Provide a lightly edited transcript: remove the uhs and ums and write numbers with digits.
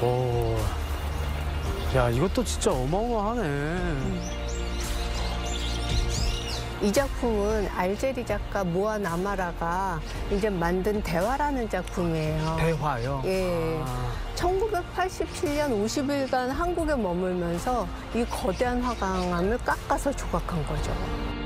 오. 야, 이것도 진짜 어마어마하네. 이 작품은 알제리 작가 모아 나마라가 이제 만든 대화라는 작품이에요. 대화요? 예. 아. 1987년 50일간 한국에 머물면서 이 거대한 화강암을 깎아서 조각한 거죠.